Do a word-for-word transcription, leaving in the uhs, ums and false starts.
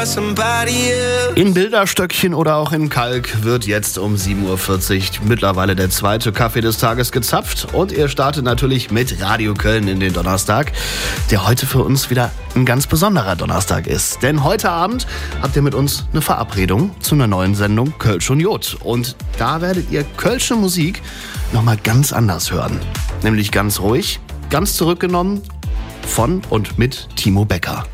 somebody else. In Bilderstöckchen oder auch in Kalk wird jetzt um sieben Uhr vierzig mittlerweile der zweite Kaffee des Tages gezapft. Und ihr startet natürlich mit Radio Köln in den Donnerstag, der heute für uns wieder ein ganz besonderer Donnerstag ist. Denn heute Abend habt ihr mit uns eine Verabredung zu einer neuen Sendung Kölsch und Jod. Und da werdet ihr kölsche Musik nochmal ganz anders hören. Nämlich ganz ruhig, ganz zurückgenommen von und mit Timo Becker.